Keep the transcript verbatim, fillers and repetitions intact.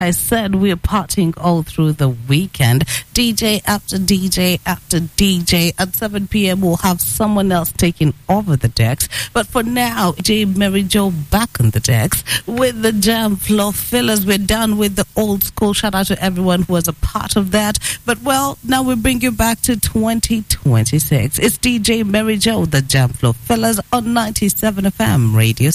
I said we're partying all through the weekend. D J after D J after D J. At seven p.m. we'll have someone else taking over the decks. But for now, J. Mary Jo back on the decks with the jam floor fillers. We're done with the old school. Shout out to everyone who was a part of that. But well, now we bring you back to twenty twenty-six. It's D J Mary Jo, the jam floor fillers on ninety-seven F M radio.